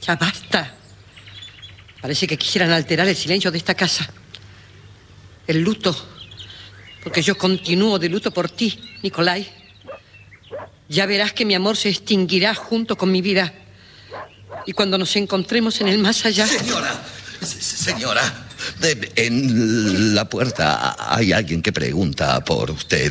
Ya basta. Parece que quisieran alterar el silencio de esta casa. El luto. Porque yo continúo de luto por ti, Nikolai. Ya verás que mi amor se extinguirá junto con mi vida. Y cuando nos encontremos en el más allá... Señora, en la puerta hay alguien que pregunta por usted.